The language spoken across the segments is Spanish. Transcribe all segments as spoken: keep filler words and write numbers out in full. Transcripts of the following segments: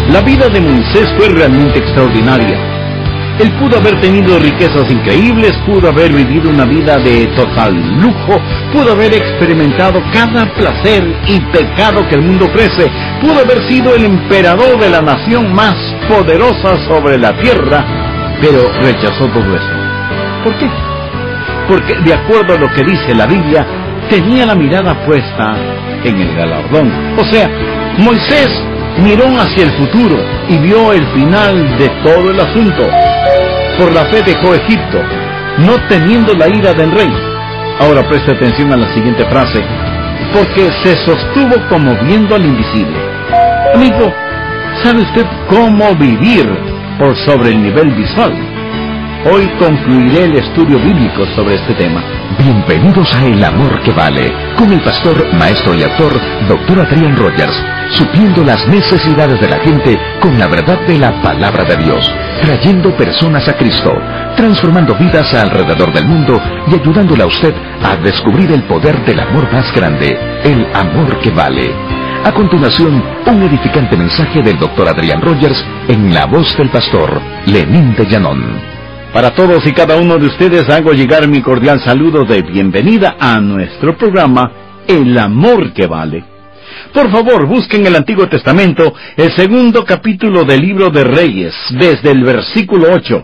La vida de Moisés fue realmente extraordinaria. Él pudo haber tenido riquezas increíbles, pudo haber vivido una vida de total lujo, pudo haber experimentado cada placer y pecado que el mundo ofrece, pudo haber sido el emperador de la nación más poderosa sobre la tierra, pero rechazó todo eso. ¿Por qué? Porque, de acuerdo a lo que dice la Biblia, tenía la mirada puesta en el galardón. O sea, Moisés miró hacia el futuro y vio el final de todo el asunto. Por la fe dejó Egipto, no temiendo la ira del rey. Ahora preste atención a la siguiente frase: porque se sostuvo como viendo al invisible. Amigo, ¿sabe usted cómo vivir por sobre el nivel visual? Hoy concluiré el estudio bíblico sobre este tema. Bienvenidos a El Amor que Vale, con el pastor, maestro y autor, doctor Adrián Rogers, supliendo las necesidades de la gente con la verdad de la palabra de Dios, trayendo personas a Cristo, transformando vidas alrededor del mundo y ayudándole a usted a descubrir el poder del amor más grande, el amor que vale. A continuación, un edificante mensaje del doctor Adrián Rogers en la voz del pastor Lenín de Llanón. Para todos y cada uno de ustedes hago llegar mi cordial saludo de bienvenida a nuestro programa El Amor que Vale. Por favor, busquen el Antiguo Testamento, el segundo capítulo del libro de Reyes, desde el versículo ocho.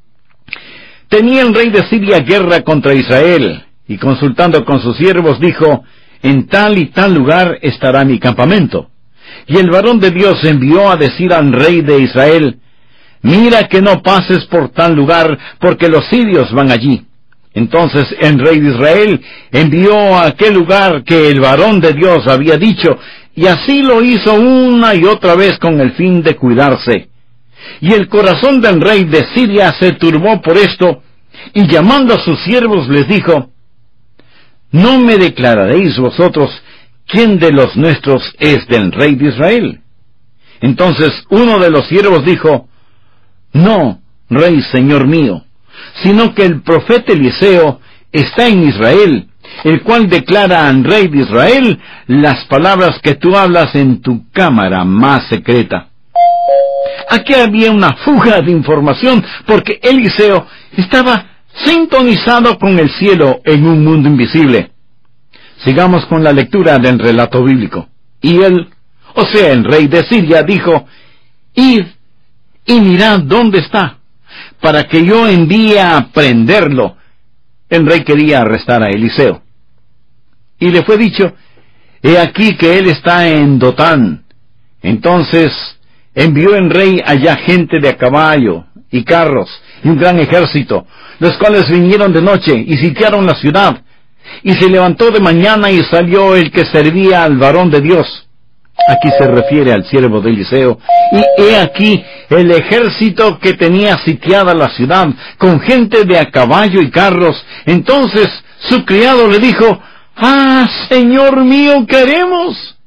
Tenía el rey de Siria guerra contra Israel, y consultando con sus siervos dijo: en tal y tal lugar estará mi campamento. Y el varón de Dios envió a decir al rey de Israel: mira que no pases por tal lugar, porque los sirios van allí. Entonces el rey de Israel envió a aquel lugar que el varón de Dios había dicho, y así lo hizo una y otra vez con el fin de cuidarse. Y el corazón del rey de Siria se turbó por esto, y llamando a sus siervos les dijo: ¿no me declararéis vosotros quién de los nuestros es del rey de Israel? Entonces uno de los siervos dijo: no, rey señor mío, sino que el profeta Eliseo está en Israel, el cual declara al rey de Israel las palabras que tú hablas en tu cámara más secreta. Aquí había una fuga de información, porque Eliseo estaba sintonizado con el cielo en un mundo invisible. Sigamos con la lectura del relato bíblico. Y él, o sea, el rey de Siria, dijo: id y mirad dónde está, para que yo envíe a prenderlo. El rey quería arrestar a Eliseo. Y le fue dicho: he aquí que él está en Dotán. Entonces envió el rey allá gente de a caballo y carros y un gran ejército, los cuales vinieron de noche y sitiaron la ciudad. Y se levantó de mañana y salió el que servía al varón de Dios. Aquí se refiere al siervo de Eliseo. Y he aquí el ejército que tenía sitiada la ciudad, con gente de a caballo y carros. Entonces su criado le dijo: ¡ah, señor mío, qué haremos!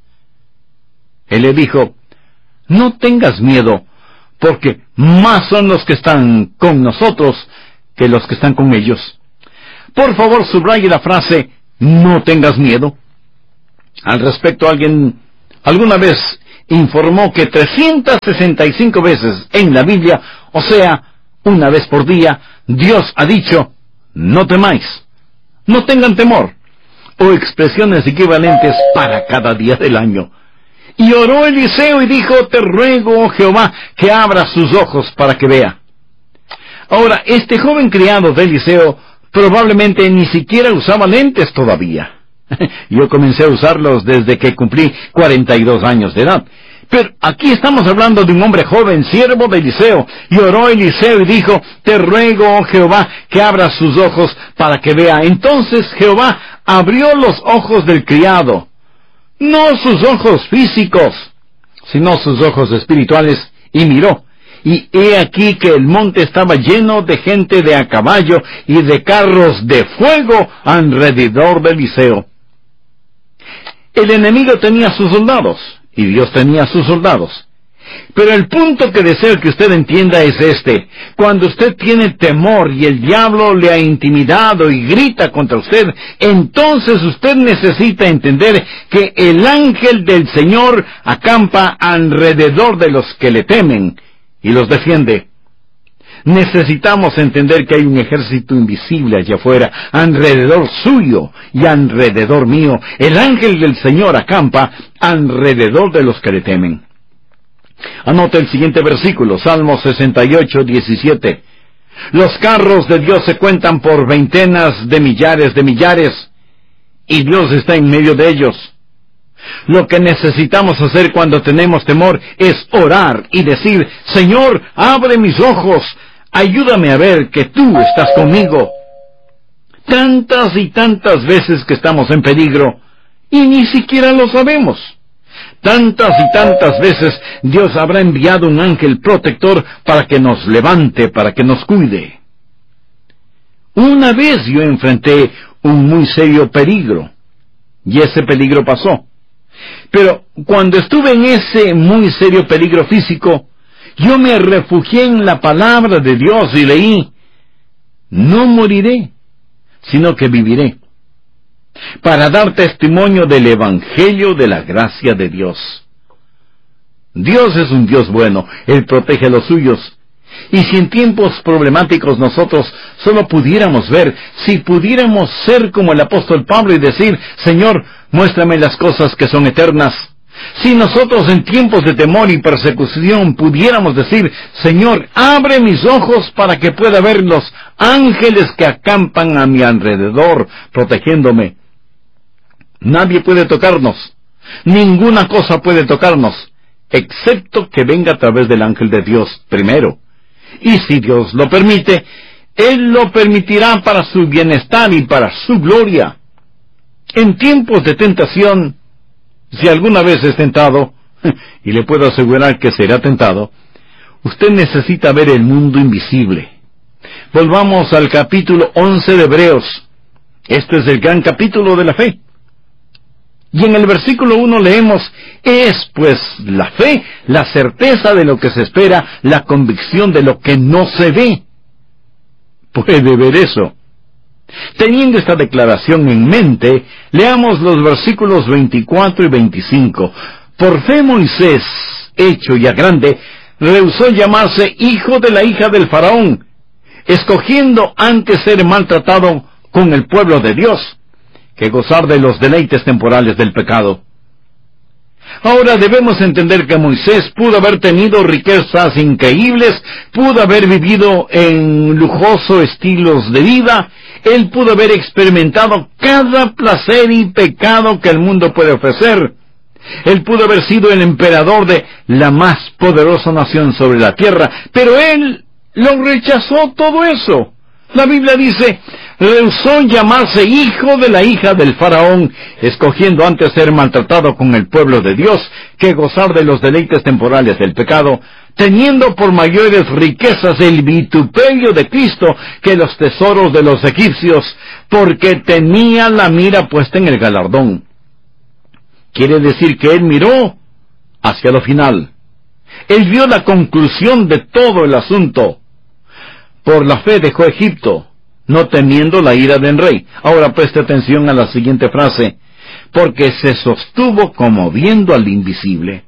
Él le dijo: no tengas miedo, porque más son los que están con nosotros que los que están con ellos. Por favor, subraye la frase: no tengas miedo. Al respecto, alguien alguna vez informó que trescientas sesenta y cinco veces en la Biblia, o sea, una vez por día, Dios ha dicho: no temáis, no tengan temor, o expresiones equivalentes para cada día del año. Y oró Eliseo y dijo: te ruego, oh Jehová, que abra sus ojos para que vea. Ahora, este joven criado de Eliseo probablemente ni siquiera usaba lentes todavía. Yo comencé a usarlos desde que cumplí cuarenta y dos años de edad. Pero aquí estamos hablando de un hombre joven, siervo de Eliseo. Y oró Eliseo y dijo: te ruego, oh Jehová, que abra sus ojos para que vea. Entonces Jehová abrió los ojos del criado. No sus ojos físicos, sino sus ojos espirituales, y miró. Y he aquí que el monte estaba lleno de gente de a caballo y de carros de fuego alrededor de Eliseo. El enemigo tenía sus soldados, y Dios tenía sus soldados. Pero el punto que deseo que usted entienda es este. Cuando usted tiene temor y el diablo le ha intimidado y grita contra usted, entonces usted necesita entender que el ángel del Señor acampa alrededor de los que le temen y los defiende. Necesitamos entender que hay un ejército invisible allá afuera, alrededor suyo y alrededor mío. El ángel del Señor acampa alrededor de los que le temen. Anota el siguiente versículo, Salmo sesenta y ocho, diecisiete. Los carros de Dios se cuentan por veintenas de millares de millares, y Dios está en medio de ellos. Lo que necesitamos hacer cuando tenemos temor es orar y decir, Señor, abre mis ojos, ayúdame a ver que tú estás conmigo. Tantas y tantas veces que estamos en peligro, y ni siquiera lo sabemos. Tantas y tantas veces Dios habrá enviado un ángel protector para que nos levante, para que nos cuide. Una vez yo enfrenté un muy serio peligro, y ese peligro pasó. Pero cuando estuve en ese muy serio peligro físico, yo me refugié en la palabra de Dios y leí, no moriré, sino que viviré, para dar testimonio del Evangelio de la gracia de Dios. Dios es un Dios bueno, Él protege a los suyos. Y si en tiempos problemáticos nosotros solo pudiéramos ver, si pudiéramos ser como el apóstol Pablo y decir, Señor, muéstrame las cosas que son eternas. Si nosotros en tiempos de temor y persecución pudiéramos decir, Señor, abre mis ojos para que pueda ver los ángeles que acampan a mi alrededor, protegiéndome. Nadie puede tocarnos, ninguna cosa puede tocarnos, excepto que venga a través del ángel de Dios primero. Y si Dios lo permite, Él lo permitirá para su bienestar y para su gloria. En tiempos de tentación, si alguna vez es tentado, y le puedo asegurar que será tentado, usted necesita ver el mundo invisible. Volvamos al capítulo once de Hebreos. Este es el gran capítulo de la fe. Y en el versículo uno leemos, es pues la fe, la certeza de lo que se espera, la convicción de lo que no se ve. Puede ver eso. Teniendo esta declaración en mente, leamos los versículos veinticuatro y veinticinco. Por fe Moisés, hecho ya grande, rehusó llamarse hijo de la hija del faraón, escogiendo antes ser maltratado con el pueblo de Dios, que gozar de los deleites temporales del pecado. Ahora debemos entender que Moisés pudo haber tenido riquezas increíbles, pudo haber vivido en lujosos estilos de vida, él pudo haber experimentado cada placer y pecado que el mundo puede ofrecer. Él pudo haber sido el emperador de la más poderosa nación sobre la tierra, pero él lo rechazó todo eso. La Biblia dice, rehusó llamarse hijo de la hija del faraón, escogiendo antes ser maltratado con el pueblo de Dios, que gozar de los deleites temporales del pecado, teniendo por mayores riquezas el vituperio de Cristo que los tesoros de los egipcios, porque tenía la mira puesta en el galardón. Quiere decir que él miró hacia lo final. Él vio la conclusión de todo el asunto. Por la fe dejó Egipto, no temiendo la ira del rey. Ahora preste atención a la siguiente frase, porque se sostuvo como viendo al invisible.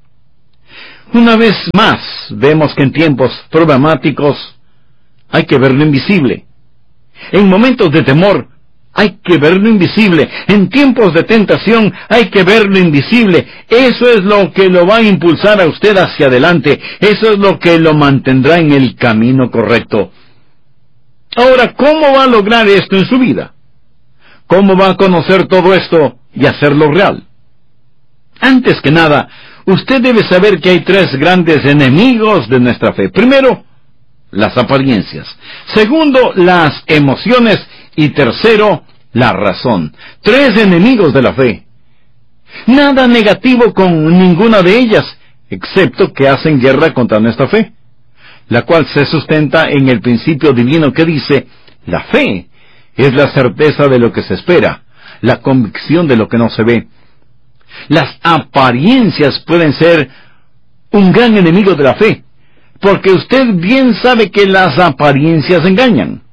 Una vez más, vemos que en tiempos problemáticos hay que ver lo invisible. En momentos de temor hay que ver lo invisible. En tiempos de tentación hay que ver lo invisible. Eso es lo que lo va a impulsar a usted hacia adelante. Eso es lo que lo mantendrá en el camino correcto. Ahora, ¿cómo va a lograr esto en su vida? ¿Cómo va a conocer todo esto y hacerlo real? Antes que nada, usted debe saber que hay tres grandes enemigos de nuestra fe. Primero, las apariencias. Segundo, las emociones. Y tercero, la razón. Tres enemigos de la fe. Nada negativo con ninguna de ellas, excepto que hacen guerra contra nuestra fe, la cual se sustenta en el principio divino que dice, la fe es la certeza de lo que se espera, la convicción de lo que no se ve. Las apariencias pueden ser un gran enemigo de la fe, porque usted bien sabe que las apariencias engañan.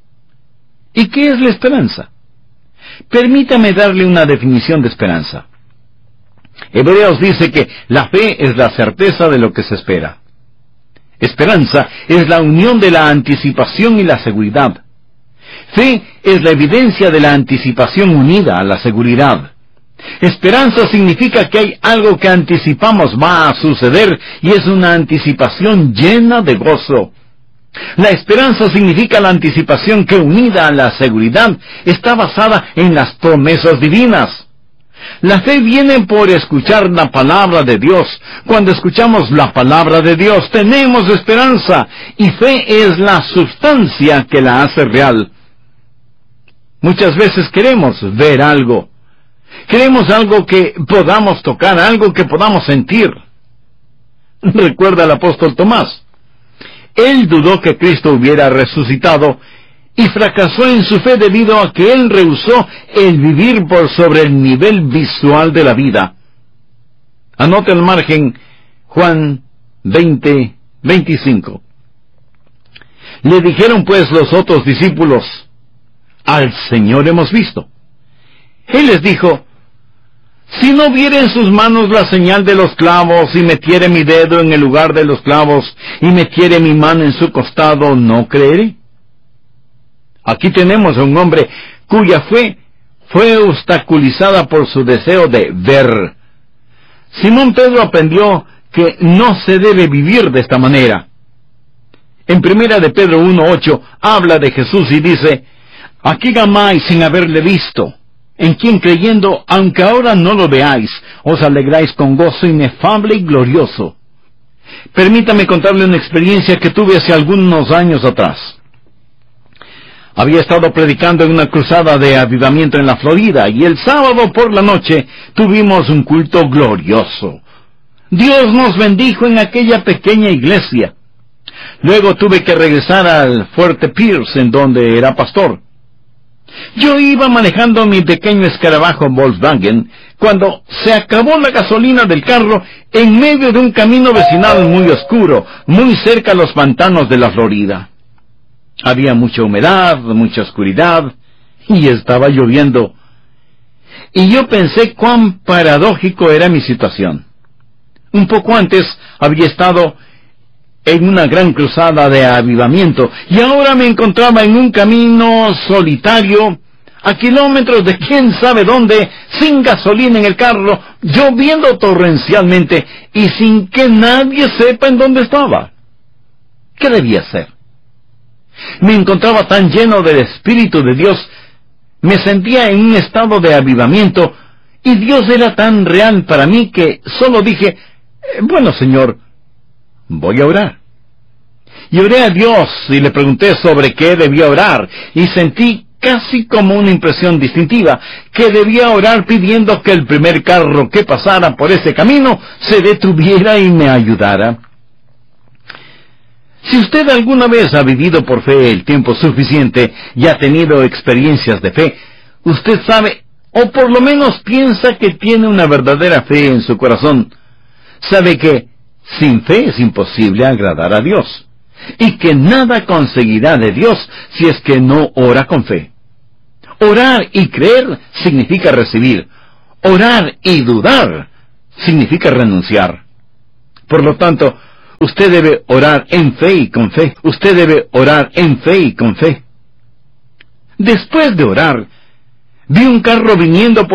¿Y qué es la esperanza? Permítame darle una definición de esperanza. Hebreos dice que la fe es la certeza de lo que se espera. Esperanza es la unión de la anticipación y la seguridad. Fe es la evidencia de la anticipación unida a la seguridad. Esperanza significa que hay algo que anticipamos va a suceder y es una anticipación llena de gozo. La esperanza significa la anticipación que, unida a la seguridad, está basada en las promesas divinas. La fe viene por escuchar la palabra de Dios. Cuando escuchamos la palabra de Dios, tenemos esperanza, y fe es la sustancia que la hace real. Muchas veces queremos ver algo. Queremos algo que podamos tocar, algo que podamos sentir. Recuerda al apóstol Tomás. Él dudó que Cristo hubiera resucitado y fracasó en su fe debido a que él rehusó el vivir por sobre el nivel visual de la vida. Anote al margen Juan veinte, veinticinco. Le dijeron pues los otros discípulos: al Señor hemos visto. Él les dijo: si no viere en sus manos la señal de los clavos, y metiere mi dedo en el lugar de los clavos, y metiere mi mano en su costado, ¿no creeré? Aquí tenemos a un hombre cuya fe fue obstaculizada por su deseo de ver. Simón Pedro aprendió que no se debe vivir de esta manera. En primera de Pedro uno ocho habla de Jesús y dice: aquí amáis sin haberle visto, en quien creyendo, aunque ahora no lo veáis, os alegráis con gozo inefable y glorioso. Permítame contarle una experiencia que tuve hace algunos años atrás. Había estado predicando en una cruzada de avivamiento en la Florida, y el sábado por la noche tuvimos un culto glorioso. Dios nos bendijo en aquella pequeña iglesia. Luego tuve que regresar al Fuerte Pierce, en donde era pastor. Yo iba manejando mi pequeño escarabajo Volkswagen cuando se acabó la gasolina del carro en medio de un camino vecinal muy oscuro, muy cerca a los pantanos de la Florida. Había mucha humedad, mucha oscuridad, y estaba lloviendo. Y yo pensé cuán paradójico era mi situación. Un poco antes había estado en una gran cruzada de avivamiento, y ahora me encontraba en un camino solitario, a kilómetros de quién sabe dónde, sin gasolina en el carro, lloviendo torrencialmente, y sin que nadie sepa en dónde estaba. ¿Qué debía hacer? Me encontraba tan lleno del Espíritu de Dios, me sentía en un estado de avivamiento, y Dios era tan real para mí que solo dije: bueno, Señor, voy a orar. Y oré a Dios y le pregunté sobre qué debía orar, y sentí casi como una impresión distintiva, que debía orar pidiendo que el primer carro que pasara por ese camino se detuviera y me ayudara. Si usted alguna vez ha vivido por fe el tiempo suficiente y ha tenido experiencias de fe, usted sabe, o por lo menos piensa que tiene una verdadera fe en su corazón, sabe que sin fe es imposible agradar a Dios, y que nada conseguirá de Dios si es que no ora con fe. Orar y creer significa recibir. Orar y dudar significa renunciar. Por lo tanto, usted debe orar en fe y con fe. Usted debe orar en fe y con fe. Después de orar, vi un carro viniendo por